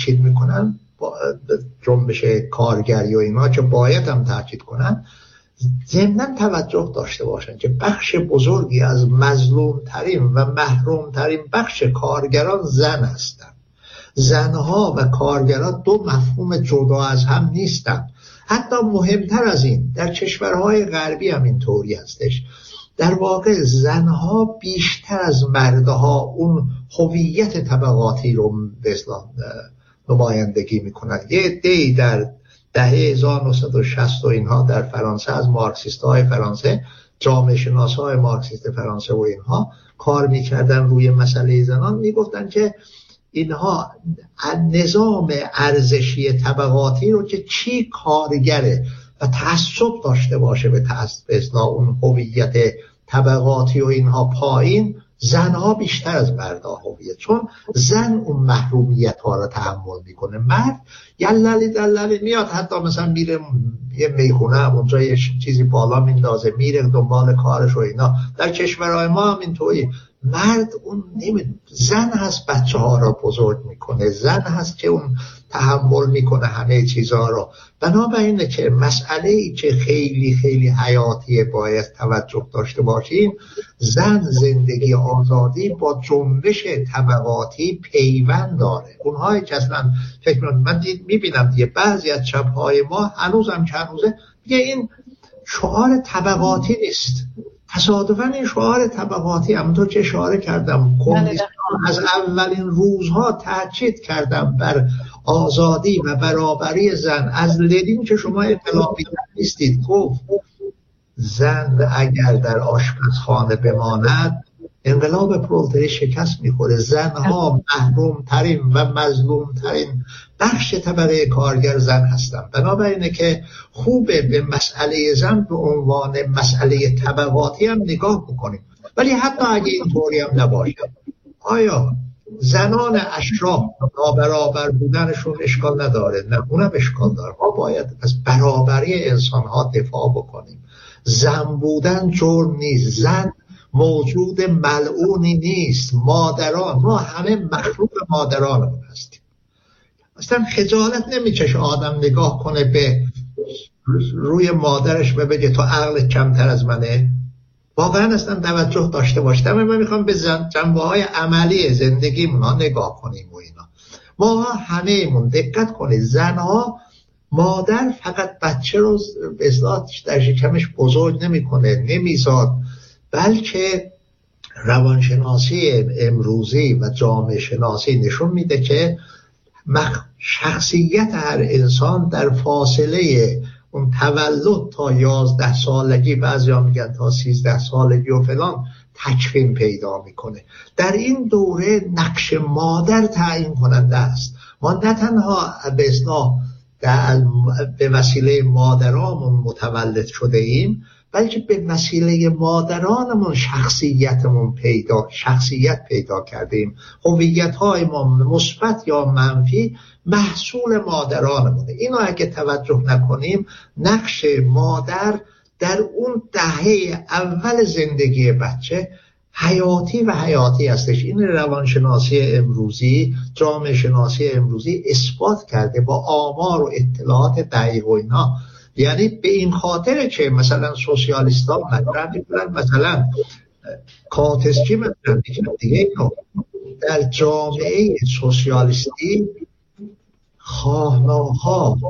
تاکید میکنن، جنبش کارگری و اینا که باید هم تاکید کنن، ضمناً توجه داشته باشن که بخش بزرگی از مظلوم ترین و محروم ترین بخش کارگران زن هستند. زنها و کارگران دو مفهوم جدا از هم نیستند. حتی مهمتر از این، در کشورهای غربی هم اینطوری هستش. در واقع زنها بیشتر از مردها اون هویت طبقاتی رو به اصطلاح نمایندگی میکنن. یه عده‌ای در دهه 1960 و اینها در فرانسه از مارکسیست‌های فرانسه، جامعه شناس‌های مارکسیست فرانسه و اینها کار میکردن روی مسئله زنان، میگفتن که اینها نظام ارزشی طبقاتی رو که چی کارگره و تعصب داشته باشه به اصلا اون هویت طبقاتی و اینها پایین، زنها بیشتر از مردها هویت، چون زن اون محرومیت ها رو تحمل میکنه. مرد یللی دللی میاد، حتی مثلا میره یه میخونه اونجا یه چیزی بالا میندازه، میره دنبال کارش و اینا. در کشورهای ما هم اینطوری، مرد اون زن هست بچه ها رو بزرگ میکنه، زن هست که اون تحمل میکنه همه چیزها رو. بنابراینه که مسئله‌ای که خیلی خیلی حیاتیه باید توجه داشته باشیم، زن زندگی آزادی با جنبش طبقاتی پیوند داره. اونهایی که اصلا فکر من میبینم دیگه بعضی از چپ‌های ما هنوزم که هنوزه دیگه این شعار طبقاتی نیست. تصادفاً این شعار طبقاتی، همونطور که اشاره کردم، کمونیست‌ها از اولین روزها تاکید کردم بر آزادی و برابری زن. از لنین که شما انقلابی نیستید، گفت زن اگر در آشپزخانه بماند انقلاب پرولتاری شکست میخوره. زنها محروم ترین و مظلوم ترین بخش طبقه کارگر زن هستند. بنابراینه که خوبه به مسئله زن به عنوان مسئله طبقاتی هم نگاه بکنیم. ولی حتی اگه اینطوری هم نباشه، آیا زنان اشراف نابرابر بودنشون اشکال نداره؟ نه، اونم اشکال داره. ما باید از برابری انسان ها دفاع بکنیم. زن بودن جرم نیست، زن موجود ملعونی نیست. مادران، ما همه مخلوق مادرانمون هستیم. اصلا خجالت نمیکشه آدم نگاه کنه به روی مادرش و بگه تو عقلت کمتر از منه؟ واقعا اصلا توجه داشته باشم. من میخوام به جنبه های عملی زندگیمون ها نگاه کنیم و اینا. ما همه‌مون دقت کنید، زنها، مادر فقط بچه رو به اصطلاح در شکمش بزرگ نمیکنه، نمیزاد، بلکه روانشناسی امروزی و جامعه شناسی نشون میده که شخصیت هر انسان در فاصله اون تولد تا 11 سالگی، بعضیا میگن تا 13 سالگی و فلان، تکوین پیدا میکنه. در این دوره نقش مادر تعیین کننده است. ما نه تنها به اصطلاح به وسیله مادرامون متولد شده ایم، بلکه به وسیله مادرانمون شخصیت پیدا کردیم. هویت‌های ما مثبت یا منفی محصول مادرانمونه. اینو اگه توجه نکنیم، نقش مادر در اون دهه اول زندگی بچه حیاتی هستش. این روانشناسی امروزی، جامعه شناسی امروزی اثبات کرده با آمار و اطلاعات دقیق و اینا. یعنی به این خاطر که مثلا سوسیالیست‌ها مطرح می‌کنن، مثلا کاتسکی مطرح می‌کنه دیگه، اینو در جامعه سوسیالیستی خواهناها،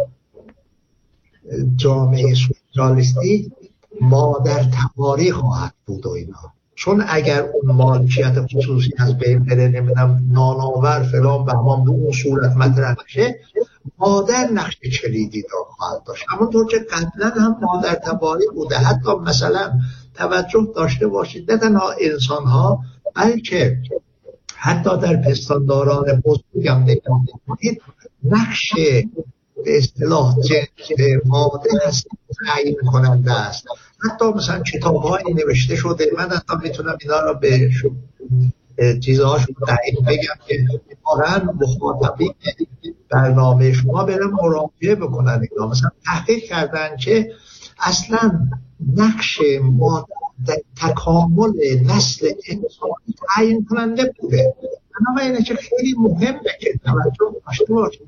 جامعه سوسیالیستی مادر تباری خواهد بود و اینا. چون اگر اون مالکیت خصوصی از بین بره، نمیدونم نانآور فلان بهمان به اون صورت مطرح بشه، مادر نقش کلیدی خواهد داشت. همونطور که قبلا هم مادر تباری بوده. حتی مثلا توجه داشته باشید، نه تنها انسان ها بلکه حتی در پستانداران بزرگ هم نگاه کنید، نقش به اصطلاح جنس ماده هست، تعیین کننده است. حتی مثلا کتاب‌هایی نوشته شده، من حتی میتونم اینا رو به چیزهاشون دقیق بگم که واقعا مخاطبین برنامه شما برن مراجعه بکنن. اینا مثلا تحقیق کردن که اصلا نقش ماده در تکامل نسل انسانی تعیین کننده بوده. بنابراین که خیلی مهمه که توجه داشته باشیم.